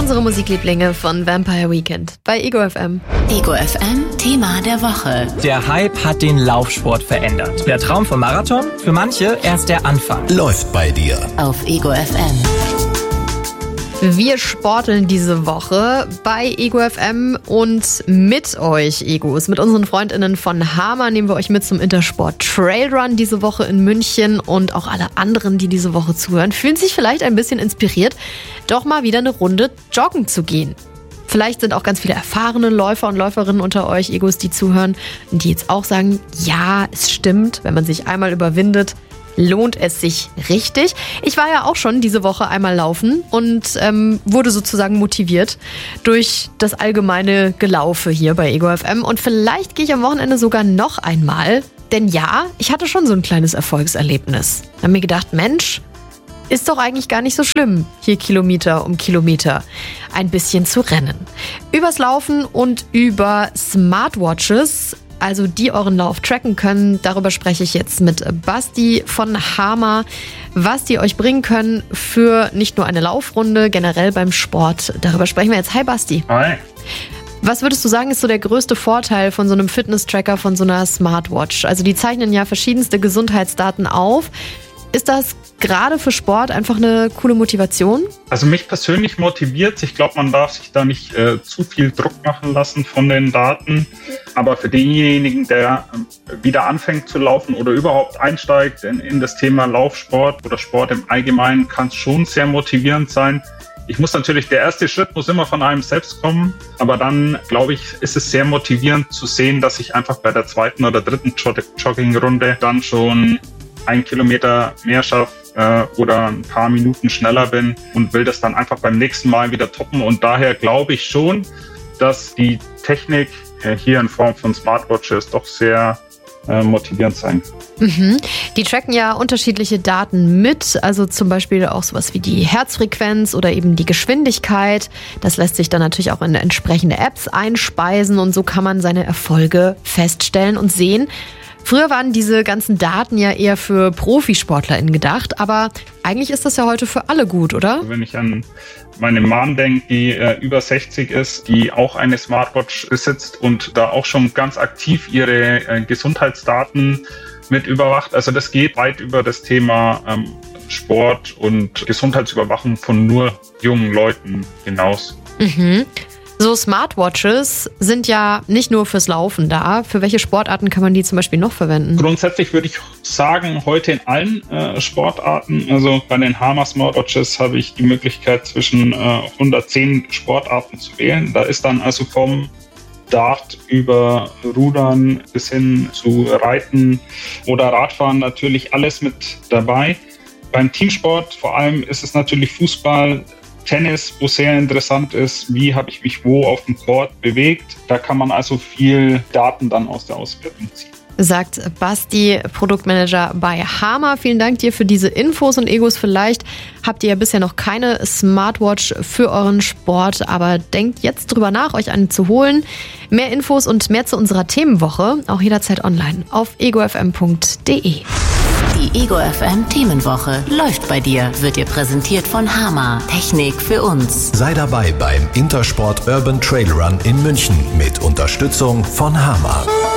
Unsere Musiklieblinge von Vampire Weekend bei Ego FM. Ego FM Thema der Woche. Der Hype hat den Laufsport verändert. Der Traum vom Marathon? Für manche erst der Anfang. Läuft bei dir. Auf Ego FM. Wir sporteln diese Woche bei Ego FM und mit euch, Egos, mit unseren FreundInnen von Hama nehmen wir euch mit zum Intersport Trailrun diese Woche in München und auch alle anderen, die diese Woche zuhören, fühlen sich vielleicht ein bisschen inspiriert, doch mal wieder eine Runde joggen zu gehen. Vielleicht sind auch ganz viele erfahrene Läufer und Läuferinnen unter euch, Egos, die zuhören, die jetzt auch sagen, ja, es stimmt, wenn man sich einmal überwindet, lohnt es sich richtig. Ich war ja auch schon diese Woche einmal laufen und wurde sozusagen motiviert durch das allgemeine Gelaufe hier bei Ego FM. Und vielleicht gehe ich am Wochenende sogar noch einmal. Denn ja, ich hatte schon so ein kleines Erfolgserlebnis. Ich habe mir gedacht, Mensch, ist doch eigentlich gar nicht so schlimm, hier Kilometer um Kilometer ein bisschen zu rennen. Übers Laufen und über Smartwatches, also die euren Lauf tracken können. Darüber spreche ich jetzt mit Basti von Hama, was die euch bringen können für nicht nur eine Laufrunde, generell beim Sport. Darüber sprechen wir jetzt. Hi Basti. Hi. Was würdest du sagen, ist so der größte Vorteil von so einem Fitness-Tracker, von so einer Smartwatch? Also die zeichnen ja verschiedenste Gesundheitsdaten auf. Ist das gerade für Sport einfach eine coole Motivation? Also mich persönlich motiviert. Ich glaube, man darf sich da nicht zu viel Druck machen lassen von den Daten. Aber für denjenigen, der wieder anfängt zu laufen oder überhaupt einsteigt in das Thema Laufsport oder Sport im Allgemeinen, kann es schon sehr motivierend sein. Der erste Schritt muss immer von einem selbst kommen. Aber dann, glaube ich, ist es sehr motivierend zu sehen, dass ich einfach bei der zweiten oder dritten Joggingrunde dann schon 1 Kilometer mehr schaffe oder ein paar Minuten schneller bin und will das dann einfach beim nächsten Mal wieder toppen. Und daher glaube ich schon, dass die Technik hier in Form von Smartwatches doch sehr motivierend sein kann. Mhm. Die tracken ja unterschiedliche Daten mit, also zum Beispiel auch sowas wie die Herzfrequenz oder eben die Geschwindigkeit. Das lässt sich dann natürlich auch in entsprechende Apps einspeisen und so kann man seine Erfolge feststellen und sehen. Früher waren diese ganzen Daten ja eher für ProfisportlerInnen gedacht, aber eigentlich ist das ja heute für alle gut, oder? Wenn ich an meine Mom denke, die über 60 ist, die auch eine Smartwatch besitzt und da auch schon ganz aktiv ihre Gesundheitsdaten mit überwacht. Also das geht weit über das Thema Sport und Gesundheitsüberwachung von nur jungen Leuten hinaus. Mhm. So Smartwatches sind ja nicht nur fürs Laufen da. Für welche Sportarten kann man die zum Beispiel noch verwenden? Grundsätzlich würde ich sagen, heute in allen Sportarten. Also bei den Hama Smartwatches habe ich die Möglichkeit, zwischen 110 Sportarten zu wählen. Da ist dann also vom Dart über Rudern bis hin zu Reiten oder Radfahren natürlich alles mit dabei. Beim Teamsport vor allem ist es natürlich Fußball, Tennis, wo sehr interessant ist, wie habe ich mich wo auf dem Court bewegt. Da kann man also viel Daten dann aus der Auswertung ziehen. Sagt Basti, Produktmanager bei Hama. Vielen Dank dir für diese Infos und Egos. Vielleicht habt ihr ja bisher noch keine Smartwatch für euren Sport, aber denkt jetzt drüber nach, euch eine zu holen. Mehr Infos und mehr zu unserer Themenwoche auch jederzeit online auf egofm.de. Die Ego FM Themenwoche läuft bei dir, wird dir präsentiert von Hama. Technik für uns. Sei dabei beim Intersport Urban Trail Run in München mit Unterstützung von Hama.